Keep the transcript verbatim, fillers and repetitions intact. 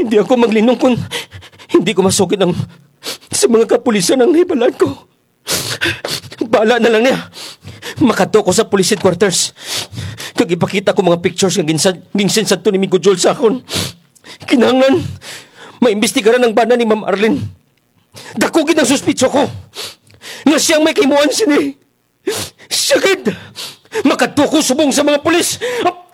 Hindi ako maglinong kung hindi ko masukit ang sa mga kapulisan ang naibalaan ko. Bala na lang niya. Makato ko sa police headquarters. Kag ipakita ko mga pictures nga ginsan, ginsensan to ni Migo Joel sa akon. Kinahanglan, maimbestigaran ang bana ni Ma'am Arlene. Dakugin ang suspitso ko na siyang may kimuan sini. Sakit! Makato ko subong sa mga pulis.